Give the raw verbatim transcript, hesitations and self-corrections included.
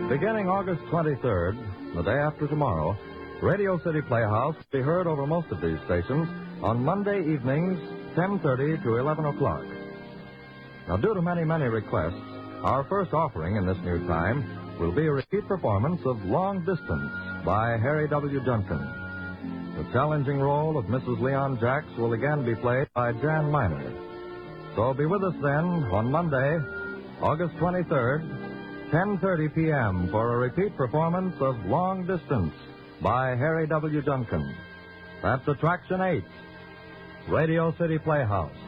Beginning August twenty-third, the day after tomorrow, Radio City Playhouse will be heard over most of these stations on Monday evenings, ten thirty to eleven o'clock. Now, due to many, many requests, our first offering in this new time will be a repeat performance of Long Distance by Harry W. Duncan. The challenging role of Missus Leon Jacks will again be played by Jan Miner. So be with us then on Monday, August twenty-third, ten thirty p.m. for a repeat performance of Long Distance by Harry W. Duncan. That's Attraction eight, Radio City Playhouse.